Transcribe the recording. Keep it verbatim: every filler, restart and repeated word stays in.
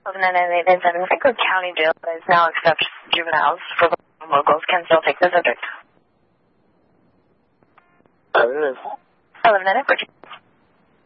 nine eight seven, Franklin County Jail does now accept juveniles for locals. Can still take the subject. eleven nine eight. eleven nine eight.